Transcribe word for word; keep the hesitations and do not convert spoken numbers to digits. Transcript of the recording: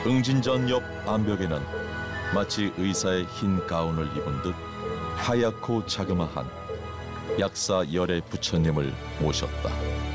응진전 옆 암벽에는 마치 의사의 흰 가운을 입은 듯 하얗고 자그마한 약사 열애 부처님을 모셨다.